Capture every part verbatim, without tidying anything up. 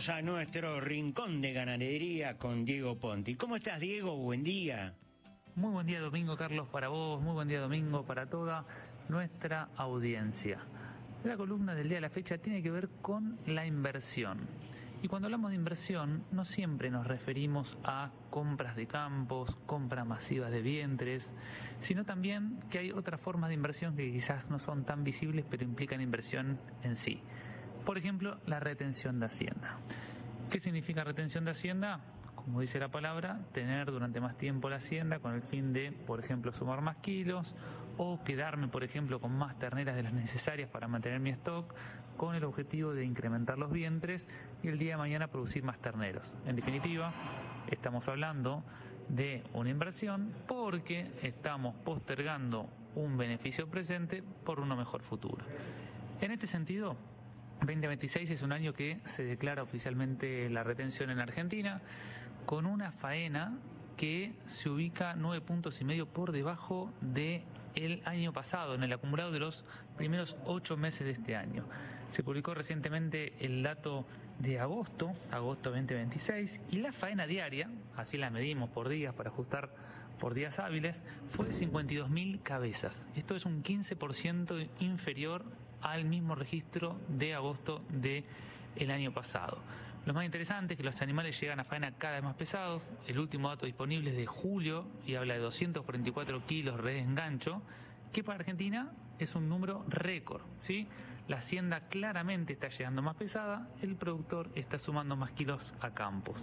Vamos a nuestro rincón de ganadería con Diego Ponti. ¿Cómo estás, Diego? Buen día. Muy buen día, Domingo, Carlos, para vos. Muy buen día, Domingo, para toda nuestra audiencia. La columna del día de la fecha tiene que ver con la inversión. Y cuando hablamos de inversión, no siempre nos referimos a compras de campos, compras masivas de vientres, sino también que hay otras formas de inversión que quizás no son tan visibles, pero implican inversión en sí. Por ejemplo, la retención de Hacienda. ¿Qué significa retención de Hacienda? Como dice la palabra, tener durante más tiempo la hacienda con el fin de, por ejemplo, sumar más kilos o quedarme, por ejemplo, con más terneras de las necesarias para mantener mi stock, con el objetivo de incrementar los vientres y el día de mañana producir más terneros. En definitiva, estamos hablando de una inversión porque estamos postergando un beneficio presente por uno mejor futuro. En este sentido, veinte veintiséis es un año que se declara oficialmente la retención en Argentina, con una faena que se ubica nueve puntos y medio por debajo de el año pasado, en el acumulado de los primeros ocho meses de este año. Se publicó recientemente el dato de agosto, agosto veinte veintiséis, y la faena diaria, así la medimos por días para ajustar por días hábiles, fue de cincuenta y dos mil cabezas. Esto es un quince por ciento inferior al mismo registro de agosto del año pasado. Lo más interesante es que los animales llegan a faena cada vez más pesados. El último dato disponible es de julio y habla de doscientos cuarenta y cuatro kilos res en gancho, que para Argentina es un número récord, ¿sí? La hacienda claramente está llegando más pesada, el productor está sumando más kilos a campos.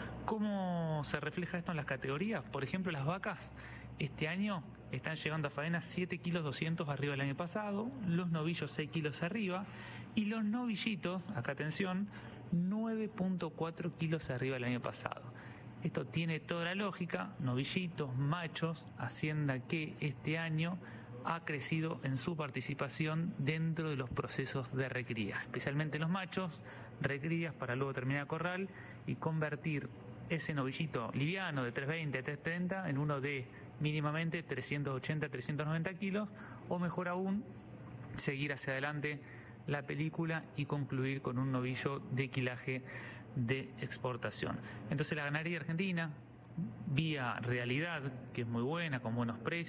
¿Cómo se refleja esto en las categorías? Por ejemplo, las vacas este año están llegando a faena siete kilos doscientos arriba del año pasado, los novillos seis kilos arriba y los novillitos, acá atención, nueve punto cuatro kilos arriba del año pasado. Esto tiene toda la lógica, novillitos, machos, hacienda que este año ha crecido en su participación dentro de los procesos de recría, especialmente los machos, recrías para luego terminar corral y convertir ese novillito liviano de trescientos veinte a trescientos treinta en uno de mínimamente trescientos ochenta a trescientos noventa kilos, o mejor aún, seguir hacia adelante la película y concluir con un novillo de quilaje de exportación. Entonces la ganadería argentina, vía realidad, que es muy buena, con buenos precios,